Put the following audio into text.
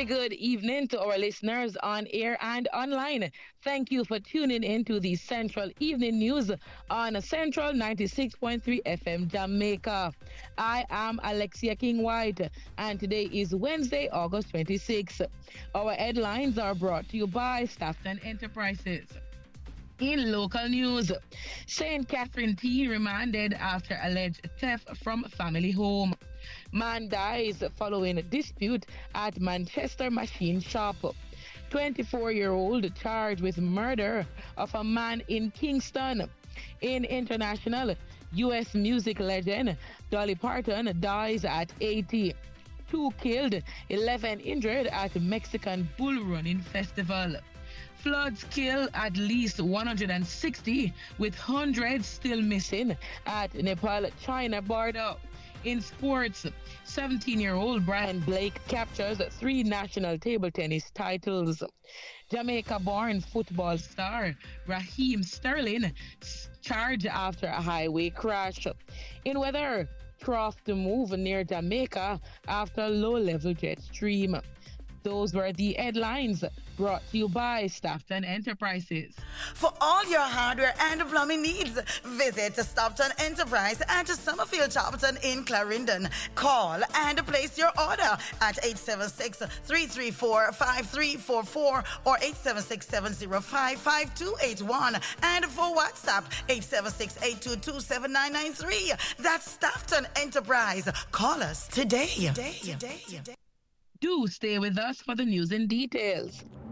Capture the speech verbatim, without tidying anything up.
Very good evening to our listeners on air and online. Thank you for tuning in to the Central Evening News on Central ninety-six point three F M Jamaica. I am Alexia King White, and today is Wednesday, August twenty-sixth. Our headlines are brought to you by Staffton Enterprises. In local news, Saint Catherine T remanded after alleged theft from family home. Man dies following a dispute at Manchester Machine Shop. twenty-four-year-old charged with murder of a man in Kingston. In international, U S music legend Dolly Parton dies at eighty. Two killed, eleven injured at Mexican Bull Running Festival. Floods kill at least one hundred sixty, with hundreds still missing at Nepal-China border. In sports, seventeen-year-old Brian Blake captures three national table tennis titles. Jamaica-born football star Raheem Sterling charged after a highway crash. In weather, trough to move near Jamaica after low-level jet stream. Those were the headlines brought to you by Staffton Enterprises. For all your hardware and plumbing needs, visit Staffton Enterprise at Summerfield Charlton in Clarendon. Call and place your order at eight seven six, three three four, five three four four or eight seven six, seven zero five, five two eight one. And for WhatsApp, eight seven six, eight two two, seven nine nine three. That's Staffton Enterprise. Call us today. today. today. today. Do stay with us for the news and details.